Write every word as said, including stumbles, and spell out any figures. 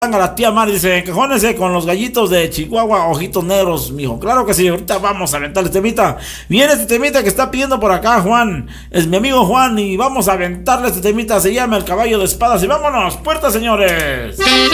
a la tía Mari, dice, encajónese con los gallitos de Chihuahua, ojitos negros, mijo. Claro que sí, ahorita vamos a aventar este temita. Viene este temita que está pidiendo por acá Juan, es mi amigo Juan, y vamos a aventarle este temita, se llama El Caballo de Espadas, y vámonos, puerta, señores.